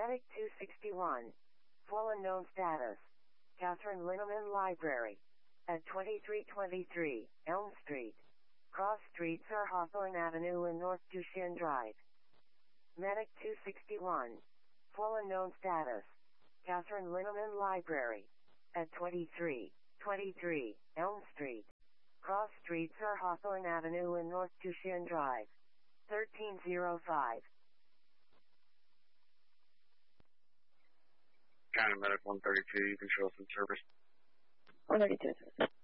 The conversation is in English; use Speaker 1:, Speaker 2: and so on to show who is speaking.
Speaker 1: Medic 261. Full unknown status. Catherine Linneman Library. At 2323 Elm Street. Cross streets are Hawthorne Avenue and North Duchenne Drive. Medic 261. Full unknown status. Catherine Linneman Library. At 2323 Elm Street. Cross streets are Hawthorne Avenue and North Duchenne Drive. 1305.
Speaker 2: County Medic 132, you can show us in service.
Speaker 3: 132.